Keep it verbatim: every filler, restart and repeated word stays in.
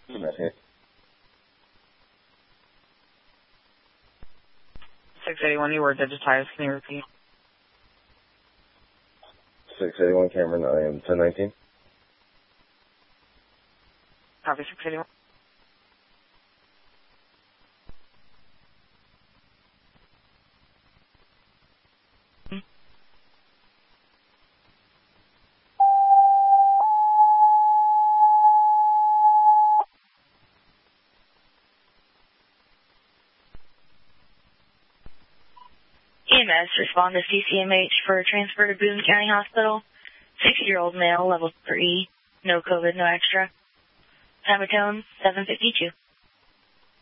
Okay. six eighty-one, you were digitized. Can you repeat? six eighty-one Cameron, I am ten nineteen. Copy, six eighty-one. E M S, respond to C C M H for transfer to Boone County Hospital. sixty-year-old male, level three, no COVID, no extra. Time of tone, seven fifty-two.